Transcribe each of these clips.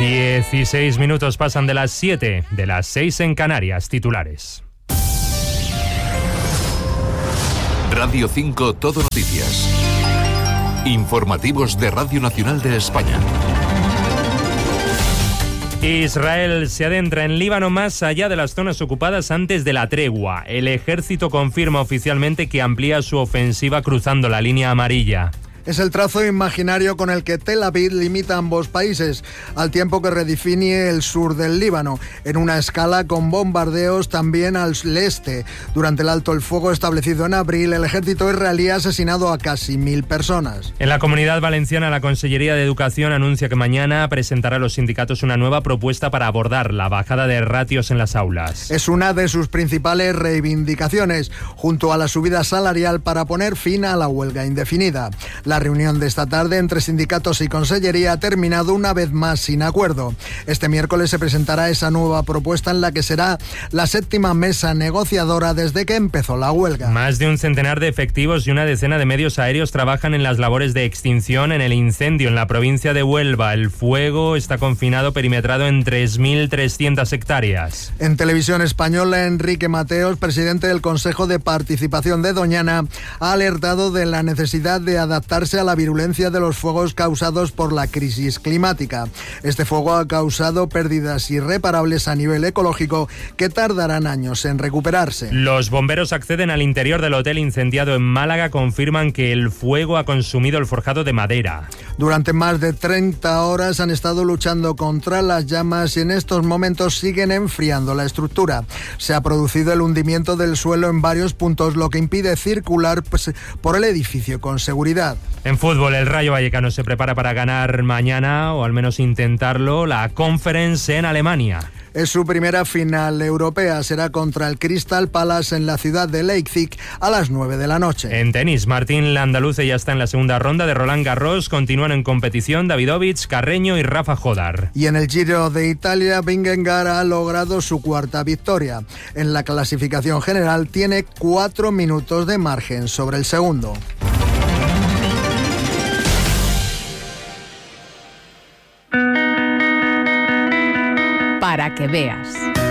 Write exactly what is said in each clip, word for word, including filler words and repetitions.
dieciséis minutos pasan de las siete, de las seis en Canarias. Titulares. Radio cinco Todo Noticias. Informativos de Radio Nacional de España. Israel se adentra en Líbano más allá de las zonas ocupadas antes de la tregua. El ejército confirma oficialmente que amplía su ofensiva cruzando la línea amarilla. Es el trazo imaginario con el que Tel Aviv limita ambos países, al tiempo que redefine el sur del Líbano, en una escala con bombardeos también al este. Durante el alto el fuego establecido en abril, el ejército israelí ha asesinado a casi mil personas. En la Comunidad Valenciana, la Consellería de Educación anuncia que mañana presentará a los sindicatos una nueva propuesta para abordar la bajada de ratios en las aulas. Es una de sus principales reivindicaciones, junto a la subida salarial para poner fin a la huelga indefinida. La reunión de esta tarde entre sindicatos y Consellería ha terminado una vez más sin acuerdo. Este miércoles se presentará esa nueva propuesta en la que será la séptima mesa negociadora desde que empezó la huelga. Más de un centenar de efectivos y una decena de medios aéreos trabajan en las labores de extinción en el incendio en la provincia de Huelva. El fuego está confinado perimetrado en tres mil trescientas hectáreas. En Televisión Española, Enrique Mateos, presidente del Consejo de Participación de Doñana, ha alertado de la necesidad de adaptarse a la virulencia de los fuegos causados por la crisis climática. Este fuego ha causado pérdidas irreparables a nivel ecológico que tardarán años en recuperarse. Los bomberos acceden al interior del hotel incendiado en Málaga, confirman que el fuego ha consumido el forjado de madera. Durante más de treinta horas han estado luchando contra las llamas y en estos momentos siguen enfriando la estructura. Se ha producido el hundimiento del suelo en varios puntos, lo que impide circular por el edificio con seguridad. En fútbol, el Rayo Vallecano se prepara para ganar mañana, o al menos intentarlo, la Conference en Alemania. Es su primera final europea. Será contra el Crystal Palace en la ciudad de Leipzig a las nueve de la noche. En tenis, Martín Landaluce ya está en la segunda ronda de Roland Garros. Continúan en competición Davidovich, Carreño y Rafa Jodar. Y en el Giro de Italia, Vingegaard ha logrado su cuarta victoria. En la clasificación general tiene cuatro minutos de margen sobre el segundo. Para que veas.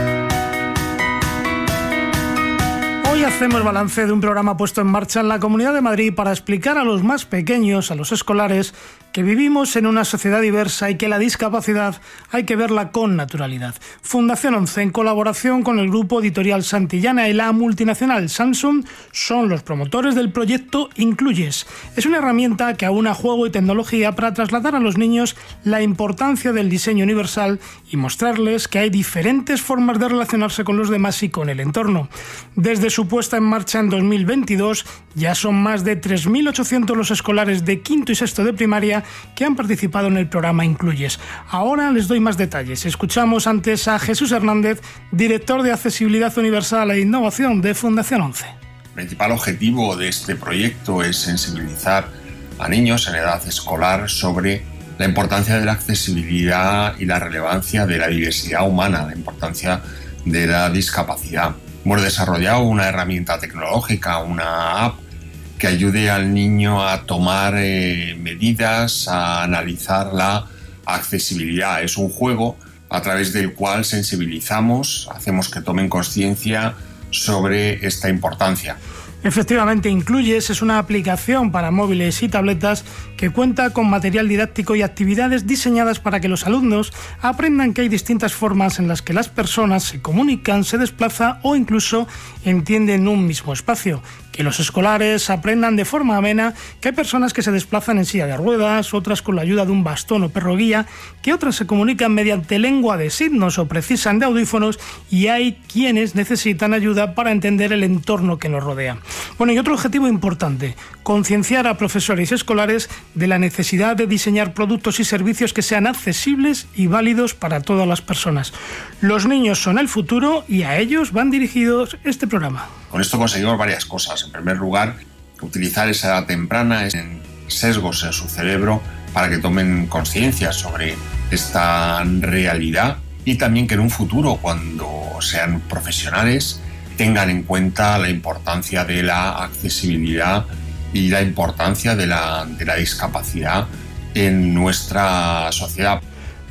Hoy hacemos balance de un programa puesto en marcha en la Comunidad de Madrid para explicar a los más pequeños, a los escolares, que vivimos en una sociedad diversa y que la discapacidad hay que verla con naturalidad. Fundación once, en colaboración con el grupo editorial Santillana y la multinacional Samsung, son los promotores del proyecto Incluyes. Es una herramienta que aúna juego y tecnología para trasladar a los niños la importancia del diseño universal y mostrarles que hay diferentes formas de relacionarse con los demás y con el entorno. Desde su puesta en marcha en dos mil veintidós, ya son más de tres mil ochocientos los escolares de quinto y sexto de primaria que han participado en el programa Incluyes. Ahora les doy más detalles. Escuchamos antes a Jesús Hernández, director de Accesibilidad Universal e Innovación de Fundación once. El principal objetivo de este proyecto es sensibilizar a niños en edad escolar sobre la importancia de la accesibilidad y la relevancia de la diversidad humana, la importancia de la discapacidad. Hemos desarrollado una herramienta tecnológica, una app, que ayude al niño a tomar eh, medidas, a analizar la accesibilidad. Es un juego a través del cual sensibilizamos, hacemos que tomen conciencia sobre esta importancia. Efectivamente, Incluyes es una aplicación para móviles y tabletas que cuenta con material didáctico y actividades diseñadas para que los alumnos aprendan que hay distintas formas en las que las personas se comunican, se desplazan o incluso entienden un mismo espacio. Que los escolares aprendan de forma amena que hay personas que se desplazan en silla de ruedas, otras con la ayuda de un bastón o perro guía, que otras se comunican mediante lengua de signos o precisan de audífonos y hay quienes necesitan ayuda para entender el entorno que nos rodea. Bueno, y otro objetivo importante, concienciar a profesores y escolares de la necesidad de diseñar productos y servicios que sean accesibles y válidos para todas las personas. Los niños son el futuro y a ellos van dirigidos este programa. Con esto conseguimos varias cosas. En primer lugar, utilizar esa edad temprana en sesgos en su cerebro para que tomen conciencia sobre esta realidad y también que en un futuro, cuando sean profesionales, tengan en cuenta la importancia de la accesibilidad y la importancia de la, de la discapacidad en nuestra sociedad.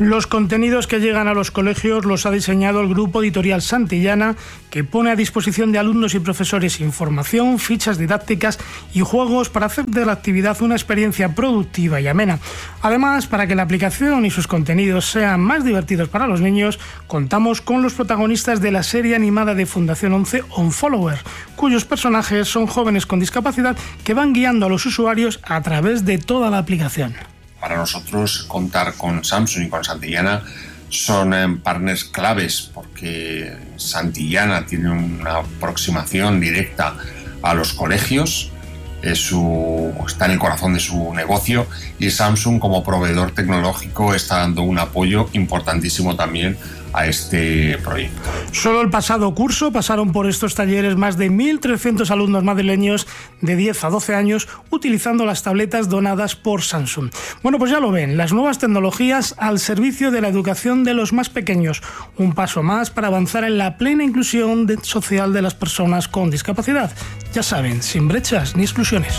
Los contenidos que llegan a los colegios los ha diseñado el Grupo Editorial Santillana, que pone a disposición de alumnos y profesores información, fichas didácticas y juegos para hacer de la actividad una experiencia productiva y amena. Además, para que la aplicación y sus contenidos sean más divertidos para los niños, contamos con los protagonistas de la serie animada de Fundación once, Unfollower, cuyos personajes son jóvenes con discapacidad que van guiando a los usuarios a través de toda la aplicación. Para nosotros, contar con Samsung y con Santillana son eh, partners claves, porque Santillana tiene una aproximación directa a los colegios, es su, está en el corazón de su negocio, y Samsung, como proveedor tecnológico, está dando un apoyo importantísimo también a este proyecto. Solo el pasado curso pasaron por estos talleres más de mil trescientos alumnos madrileños de diez a doce años utilizando las tabletas donadas por Samsung. Bueno, pues ya lo ven, las nuevas tecnologías al servicio de la educación de los más pequeños. Un paso más para avanzar en la plena inclusión de, social de las personas con discapacidad. Ya saben, sin brechas ni exclusiones.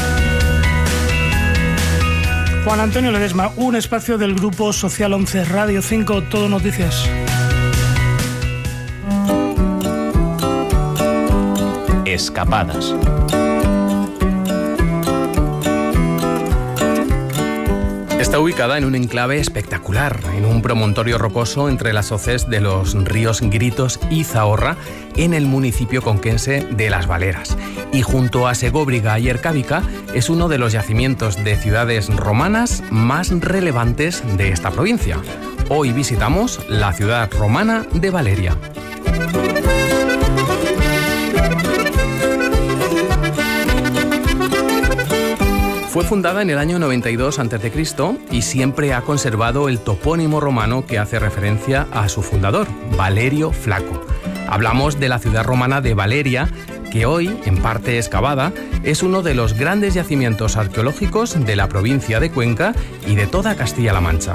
Juan Antonio Ledesma, un espacio del Grupo Social once, Radio cinco, Todo Noticias. Escapadas. Está ubicada en un enclave espectacular, en un promontorio rocoso entre las hoces de los ríos Gritos y Zahorra, en el municipio conquense de Las Valeras. Y junto a Segóbriga y Ercábica es uno de los yacimientos de ciudades romanas más relevantes de esta provincia. Hoy visitamos la ciudad romana de Valeria. Fue fundada en el año noventa y dos antes de Cristo y siempre ha conservado el topónimo romano que hace referencia a su fundador, Valerio Flaco. Hablamos de la ciudad romana de Valeria, que hoy, en parte excavada, es uno de los grandes yacimientos arqueológicos de la provincia de Cuenca y de toda Castilla-La Mancha.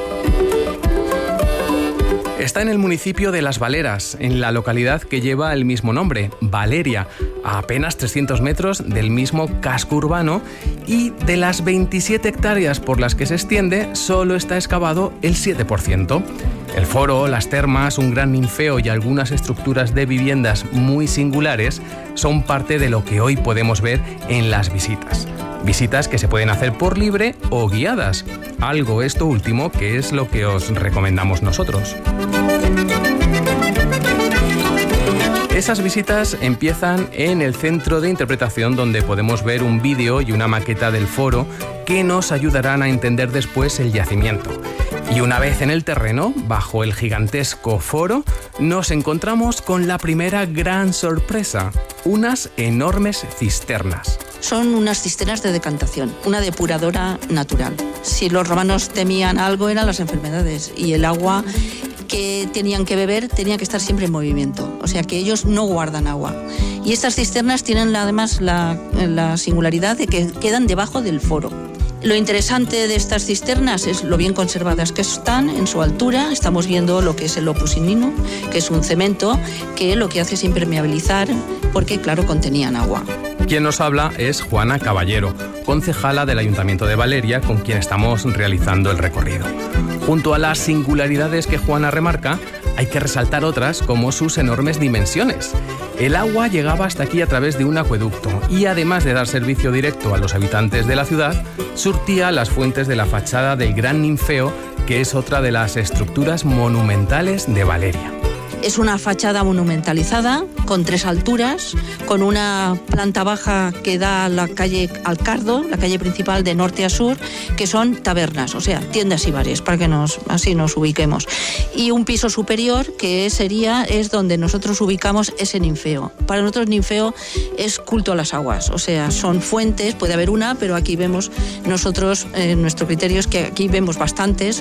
Está en el municipio de Las Valeras, en la localidad que lleva el mismo nombre, Valeria, a apenas trescientos metros del mismo casco urbano, y de las veintisiete hectáreas por las que se extiende, solo está excavado el siete por ciento. El foro, las termas, un gran ninfeo y algunas estructuras de viviendas muy singulares son parte de lo que hoy podemos ver en las visitas. Visitas que se pueden hacer por libre o guiadas, algo esto último que es lo que os recomendamos nosotros. Esas visitas empiezan en el centro de interpretación, donde podemos ver un vídeo y una maqueta del foro que nos ayudarán a entender después el yacimiento. Y una vez en el terreno, bajo el gigantesco foro, nos encontramos con la primera gran sorpresa, unas enormes cisternas. Son unas cisternas de decantación, una depuradora natural. Si los romanos temían algo eran las enfermedades, y el agua que tenían que beber tenía que estar siempre en movimiento, o sea que ellos no guardan agua. Y estas cisternas tienen además la, la singularidad de que quedan debajo del foro. Lo interesante de estas cisternas es lo bien conservadas que están en su altura. Estamos viendo lo que es el opus in, que es un cemento que lo que hace es impermeabilizar, porque claro, contenían agua. Quien nos habla es Juana Caballero, concejala del Ayuntamiento de Valeria, con quien estamos realizando el recorrido. Junto a las singularidades que Juana remarca, hay que resaltar otras como sus enormes dimensiones. El agua llegaba hasta aquí a través de un acueducto y, además de dar servicio directo a los habitantes de la ciudad, surtía las fuentes de la fachada del Gran Ninfeo, que es otra de las estructuras monumentales de Valeria. Es una fachada monumentalizada con tres alturas, con una planta baja que da a la calle Alcardo, la calle principal de norte a sur, que son tabernas, o sea, tiendas y bares, para que nos, así nos ubiquemos. Y un piso superior que sería, es donde nosotros ubicamos ese ninfeo. Para nosotros ninfeo es culto a las aguas, o sea, son fuentes, puede haber una, pero aquí vemos nosotros, eh, nuestro criterio es que aquí vemos bastantes.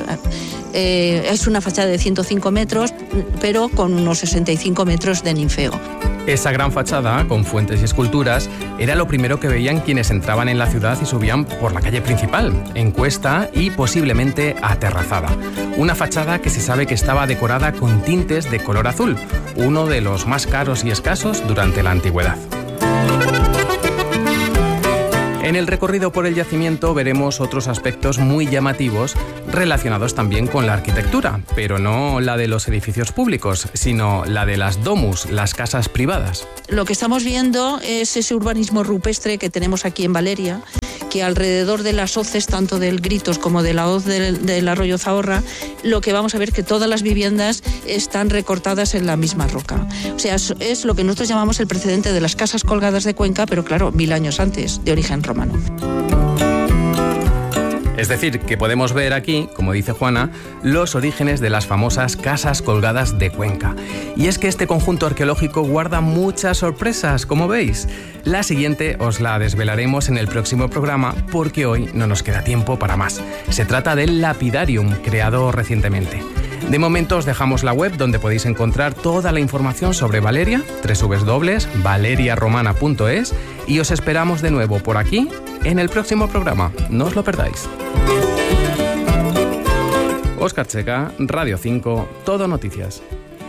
Eh, es una fachada de ciento cinco metros, pero con unos sesenta y cinco metros de ninfeo. Esa gran fachada, con fuentes y esculturas, era lo primero que veían quienes entraban en la ciudad y subían por la calle principal, en cuesta y posiblemente aterrazada. Una fachada que se sabe que estaba decorada con tintes de color azul, uno de los más caros y escasos durante la antigüedad. En el recorrido por el yacimiento veremos otros aspectos muy llamativos relacionados también con la arquitectura, pero no la de los edificios públicos, sino la de las domus, las casas privadas. Lo que estamos viendo es ese urbanismo rupestre que tenemos aquí en Valeria, que alrededor de las hoces, tanto del Gritos como de la hoz del, del arroyo Zahorra, lo que vamos a ver que todas las viviendas están recortadas en la misma roca. O sea, es, es lo que nosotros llamamos el precedente de las casas colgadas de Cuenca, pero claro, mil años antes, de origen romano. Es decir, que podemos ver aquí, como dice Juana, los orígenes de las famosas casas colgadas de Cuenca. Y es que este conjunto arqueológico guarda muchas sorpresas, como veis. La siguiente os la desvelaremos en el próximo programa porque hoy no nos queda tiempo para más. Se trata del lapidarium, creado recientemente. De momento os dejamos la web donde podéis encontrar toda la información sobre Valeria, doble u doble u doble u punto valeriaromana punto es, y os esperamos de nuevo por aquí en el próximo programa. No os lo perdáis. Óscar Checa, Radio cinco, Todo Noticias.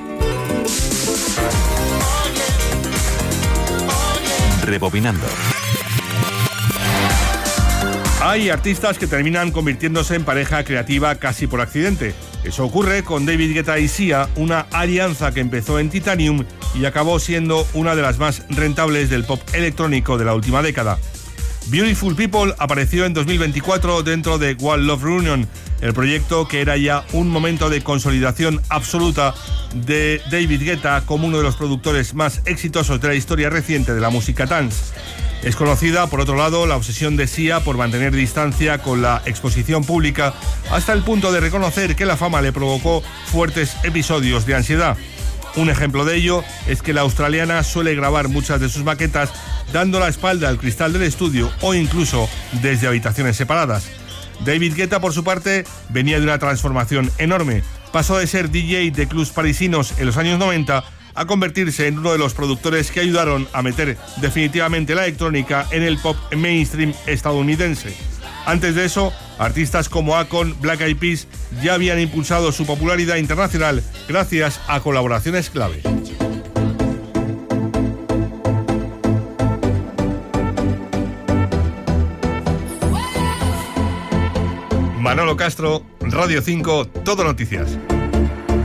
Rebobinando. Hay artistas que terminan convirtiéndose en pareja creativa casi por accidente. Eso ocurre con David Guetta y Sia, una alianza que empezó en Titanium y acabó siendo una de las más rentables del pop electrónico de la última década. Beautiful People apareció en dos mil veinticuatro dentro de One Love Reunion, el proyecto que era ya un momento de consolidación absoluta de David Guetta como uno de los productores más exitosos de la historia reciente de la música dance. Es conocida, por otro lado, la obsesión de Sia por mantener distancia con la exposición pública hasta el punto de reconocer que la fama le provocó fuertes episodios de ansiedad. Un ejemplo de ello es que la australiana suele grabar muchas de sus maquetas dando la espalda al cristal del estudio o incluso desde habitaciones separadas. David Guetta, por su parte, venía de una transformación enorme. Pasó de ser D J de clubs parisinos en los años noventa a convertirse en uno de los productores que ayudaron a meter definitivamente la electrónica en el pop mainstream estadounidense. Antes de eso, artistas como Akon, Black Eyed Peas ya habían impulsado su popularidad internacional gracias a colaboraciones clave. Manolo Castro, Radio cinco, Todo Noticias.